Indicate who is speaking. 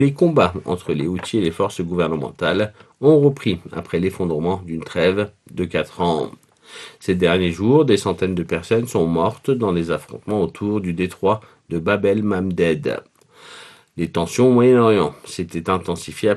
Speaker 1: Les combats entre les Houthis et les forces gouvernementales ont repris après l'effondrement d'une trêve de 4 ans. Ces derniers jours, des centaines de personnes sont mortes dans les affrontements autour du détroit de Bab el-Mandeb. Les tensions au Moyen-Orient s'étaient intensifiées